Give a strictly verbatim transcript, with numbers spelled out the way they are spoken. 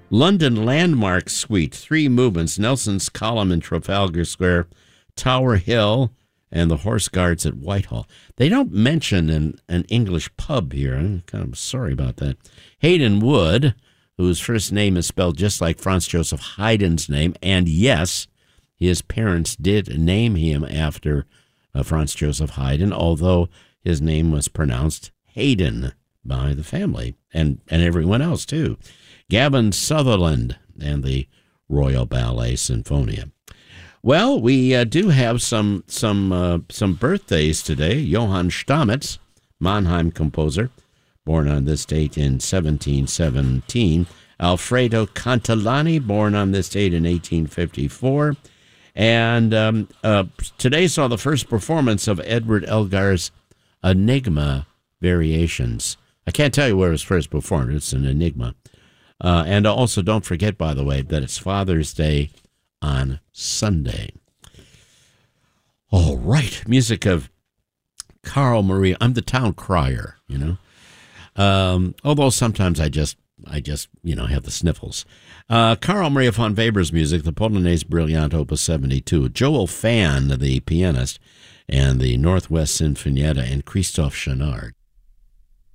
London Landmark Suite, three movements, Nelson's Column in Trafalgar Square, Tower Hill, and the Horse Guards at Whitehall. They don't mention an, an English pub here. I'm kind of sorry about that. Hayden Wood, whose first name is spelled just like Franz Joseph Haydn's name, and yes, his parents did name him after uh, Franz Joseph Haydn, although his name was pronounced Hayden by the family and, and everyone else, too. Gavin Sutherland and the Royal Ballet Sinfonia. Well, we uh, do have some some uh, some birthdays today. Johann Stamitz, Mannheim composer, born on this date in seventeen seventeen. Alfredo Cantillani, born on this date in eighteen fifty-four. And um, uh, today saw the first performance of Edward Elgar's Enigma Variations. I can't tell you where it was first performed. It's an enigma. Uh, and also, don't forget, by the way, that it's Father's Day on Sunday. All right. Music of Carl Maria. I'm the town crier, you know. Um, although sometimes I just, I just, you know, have the sniffles. Uh, Carl Maria von Weber's music, the Polonaise Brillante, Opus seventy-two. Joel Fan, the pianist, and the Northwest Sinfonietta, and Christophe Chenard.